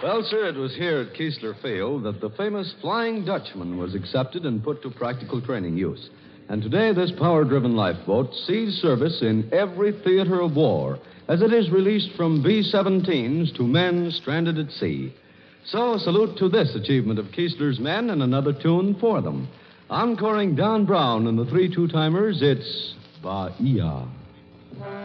Well, sir, it was here at Keesler Field that the famous Flying Dutchman was accepted and put to practical training use. And today, this power-driven lifeboat sees service in every theater of war as it is released from B-17s to men stranded at sea. So, salute to this achievement of Keesler's men and another tune for them. Encoring Don Brown and the 3 2-timers, it's Bahia.